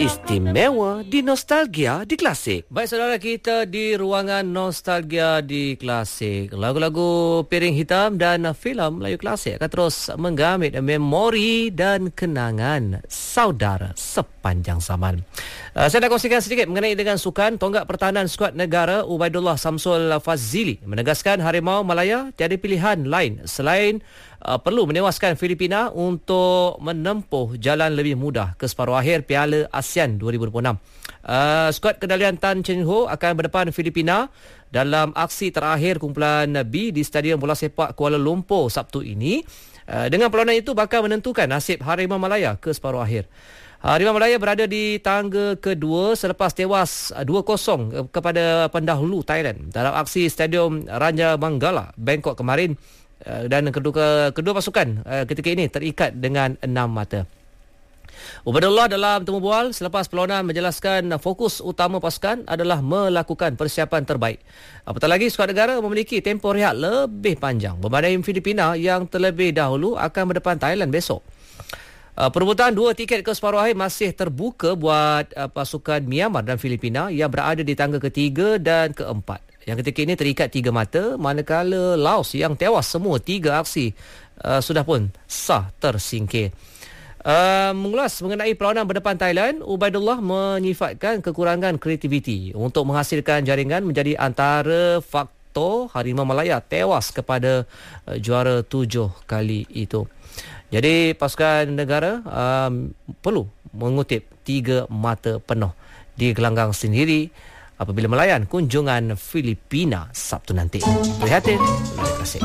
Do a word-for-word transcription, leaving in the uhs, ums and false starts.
Istimewa di Nostalgia di Klasik. Baik saudara, kita di ruangan Nostalgia di Klasik. Lagu-lagu piring hitam dan filem Melayu klasik akan terus menggamit memori dan kenangan saudara sepanjang zaman. Uh, saya nak kongsikan sedikit mengenai dengan sukan. Tonggak pertahanan skuad negara Ubaidullah Samsul Fazili menegaskan Harimau Malaya tiada pilihan lain selain uh, perlu menewaskan Filipina untuk menempuh jalan lebih mudah ke separuh akhir Piala ASEAN dua ribu dua puluh enam. Uh, skuad kendalian Tan Chen Ho akan berdepan Filipina dalam aksi terakhir kumpulan B di Stadium Bola Sepak Kuala Lumpur Sabtu ini. Uh, dengan perlawanan itu bakal menentukan nasib Harimau Malaya ke separuh akhir. Harimau Malaya berada di tangga kedua selepas tewas dua kosong kepada pendahulu Thailand dalam aksi Stadium Raja Manggala, Bangkok kemarin, dan kedua kedua pasukan ketika ini terikat dengan enam mata. Ubaidullah dalam temu bual selepas perlawanan menjelaskan fokus utama pasukan adalah melakukan persiapan terbaik. Apatah lagi skuad negara memiliki tempoh rehat lebih panjang berbanding Filipina yang terlebih dahulu akan berdepan Thailand besok. Uh, perebutan dua tiket ke separuh akhir masih terbuka buat uh, pasukan Myanmar dan Filipina yang berada di tangga ketiga dan keempat. Yang ketika ini terikat tiga mata, manakala Laos yang tewas semua tiga aksi uh, sudah pun sah tersingkir. Uh, mengulas mengenai perlawanan berdepan Thailand, Ubaidullah menyifatkan kekurangan kreativiti untuk menghasilkan jaringan menjadi antara faktor Harimau Malaya tewas kepada uh, juara tujuh kali itu. Jadi pasukan negara um, perlu mengutip tiga mata penuh di gelanggang sendiri apabila melayan kunjungan Filipina Sabtu nanti. Prihatin, terima kasih.